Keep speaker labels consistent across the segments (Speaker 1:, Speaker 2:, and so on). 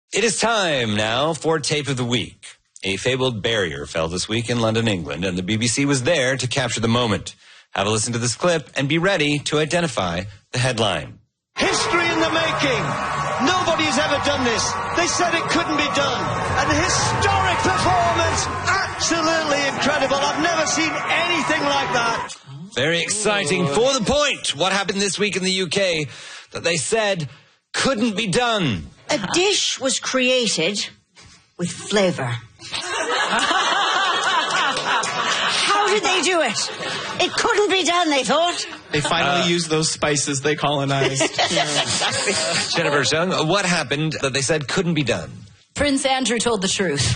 Speaker 1: It is time now for Tape of the Week. A fabled barrier fell this week in London, England, and the BBC was there to capture the moment. Have a listen to this clip and be ready to identify the headline.
Speaker 2: History in the making. Nobody has ever done this. They said it couldn't be done. An historic performance. Absolutely incredible. I've never seen anything like that.
Speaker 1: Very exciting. For the point, what happened this week in the UK that they said couldn't be done?
Speaker 3: A dish was created with flavour. How did they do it? It couldn't be done, they thought.
Speaker 4: They finally used those spices they colonized.
Speaker 1: Jennifer Chung, what happened that they said couldn't be done?
Speaker 5: Prince Andrew told the truth.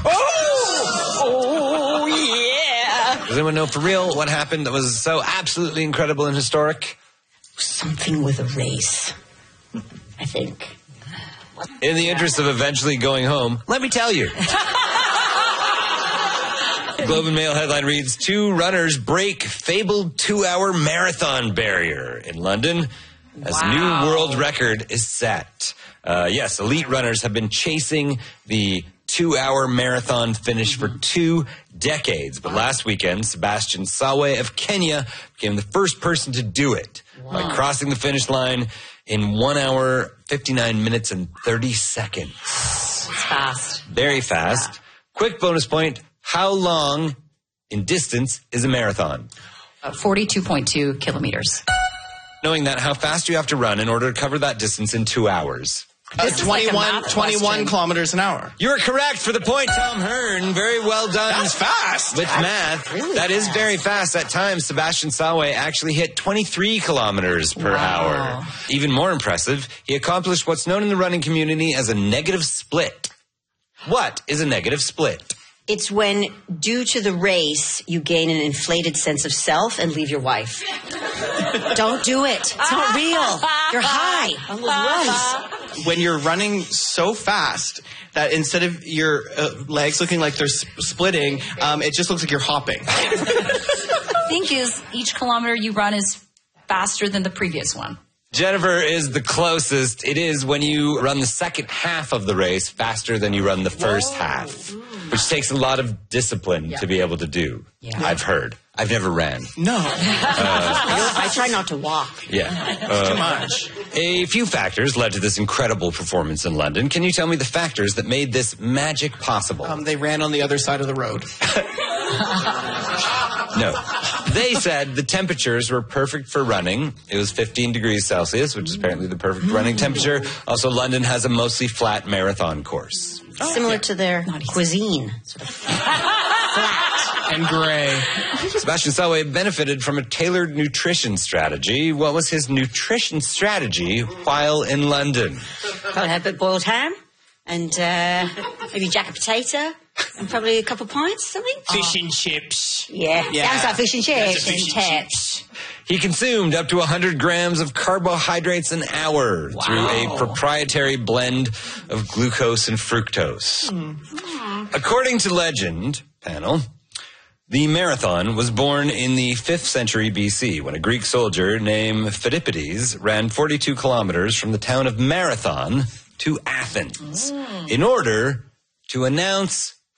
Speaker 3: Oh, yeah.
Speaker 1: Does anyone know for real what happened that was so absolutely incredible and historic?
Speaker 3: Something with a race, I think.
Speaker 1: In the interest of eventually going home, let me tell you. Globe and Mail headline reads, 2 runners break fabled 2-hour marathon barrier in London as new world record is set. Yes, elite runners have been chasing the 2-hour marathon finish for 2 decades. But last weekend, Sebastian Sawe of Kenya became the first person to do it by crossing the finish line in 1 hour, 59 minutes, and 30 seconds.
Speaker 5: It's fast.
Speaker 1: Very fast. Yeah. Quick bonus point. How long in distance is a marathon?
Speaker 5: 42.2 kilometers.
Speaker 1: Knowing that, how fast do you have to run in order to cover that distance in 2 hours?
Speaker 4: 21 kilometers an hour.
Speaker 1: You're correct for the point, Tom Hearn. Very well done.
Speaker 4: That's fast.
Speaker 1: With math.
Speaker 3: Really
Speaker 1: that is very fast. At times, Sebastian Sawe actually hit 23 kilometers per hour. Even more impressive, he accomplished what's known in the running community as a negative split. What is a negative split?
Speaker 3: It's when, due to the race, you gain an inflated sense of self and leave your wife. Don't do it. It's not real. You're high on those runs.
Speaker 4: When you're running so fast that instead of your legs looking like they're splitting, it just looks like you're hopping.
Speaker 5: I think each kilometer you run is faster than the previous one.
Speaker 1: Jennifer is the closest. It is when you run the second half of the race faster than you run the first half, which takes a lot of discipline to be able to do. Yeah. I've heard. I've never ran.
Speaker 4: No.
Speaker 3: I try not to walk.
Speaker 1: Yeah.
Speaker 4: Too much.
Speaker 1: A few factors led to this incredible performance in London. Can you tell me the factors that made this magic possible?
Speaker 4: They ran on the other side of the road.
Speaker 1: No. They said the temperatures were perfect for running. It was 15 degrees Celsius, which is apparently the perfect running temperature. Also, London has a mostly flat marathon course.
Speaker 3: Similar to their cuisine. Sort of flat.
Speaker 4: And gray.
Speaker 1: Sebastian Sawe benefited from a tailored nutrition strategy. What was his nutrition strategy while in London?
Speaker 3: Probably had a bit of boiled ham and maybe jack of potato and probably a couple of pints, something.
Speaker 4: Fish and chips.
Speaker 3: Yeah, sounds like fish and chips.
Speaker 4: Fish and chips.
Speaker 1: He consumed up to 100 grams of carbohydrates an hour through a proprietary blend of glucose and fructose. According to legend, panel, the marathon was born in the 5th century BC when a Greek soldier named Phidippides ran 42 kilometers from the town of Marathon to Athens in order to announce